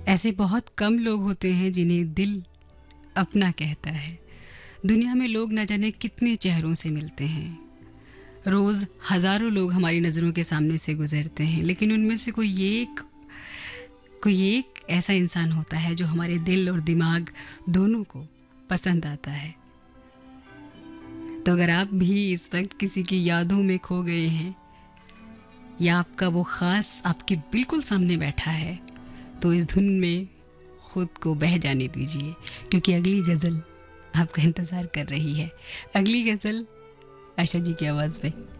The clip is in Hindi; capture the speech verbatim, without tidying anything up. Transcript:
ऐसे बहुत कम लोग होते हैं जिन्हें दिल अपना कहता है। दुनिया में लोग न जाने कितने चेहरों से मिलते हैं। रोज़ हज़ारों लोग हमारी नज़रों के सामने से गुजरते हैं, लेकिन उनमें से कोई एक कोई एक ऐसा इंसान होता है जो हमारे दिल और दिमाग दोनों को पसंद आता है। तो अगर आप भी इस वक्त किसी की यादों में खो गए हैं या आपका वो ख़ास आपके बिल्कुल सामने बैठा है, तो इस धुन में खुद को बह जाने दीजिए, क्योंकि अगली गज़ल आपका इंतज़ार कर रही है। अगली गज़ल आशा जी की आवाज़ में।